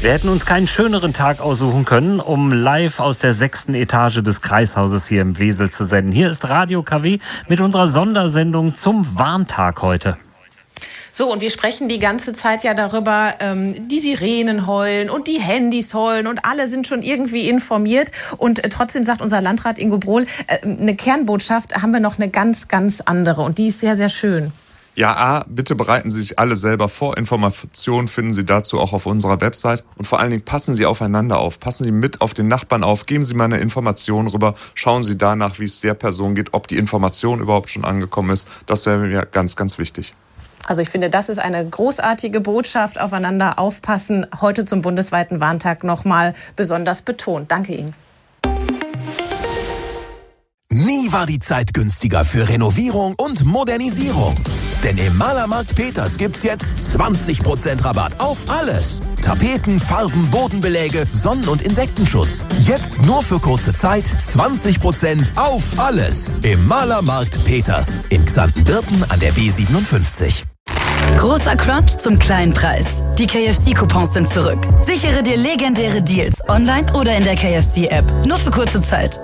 Wir hätten uns keinen schöneren Tag aussuchen können, um live aus der 6. Etage des Kreishauses hier im Wesel zu senden. Hier ist Radio KW mit unserer Sondersendung zum Warntag heute. So, und wir sprechen die ganze Zeit ja darüber, die Sirenen heulen und die Handys heulen und alle sind schon irgendwie informiert. Und trotzdem sagt unser Landrat Ingo Brohl, eine Kernbotschaft haben wir noch eine ganz, ganz andere und die ist sehr, sehr schön. Ja, bitte bereiten Sie sich alle selber vor. Informationen finden Sie dazu auch auf unserer Website. Und vor allen Dingen passen Sie aufeinander auf. Passen Sie mit auf den Nachbarn auf. Geben Sie mal eine Information rüber. Schauen Sie danach, wie es der Person geht, ob die Information überhaupt schon angekommen ist. Das wäre mir ganz, ganz wichtig. Also ich finde, das ist eine großartige Botschaft. Aufeinander aufpassen. Heute zum bundesweiten Warntag nochmal besonders betont. Danke Ihnen. Nie war die Zeit günstiger für Renovierung und Modernisierung. Denn im Malermarkt Peters gibt's jetzt 20% Rabatt auf alles. Tapeten, Farben, Bodenbeläge, Sonnen- und Insektenschutz. Jetzt nur für kurze Zeit 20% auf alles. Im Malermarkt Peters in Xanten-Birten an der B57. Großer Crunch zum kleinen Preis. Die KFC-Coupons sind zurück. Sichere dir legendäre Deals online oder in der KFC-App. Nur für kurze Zeit.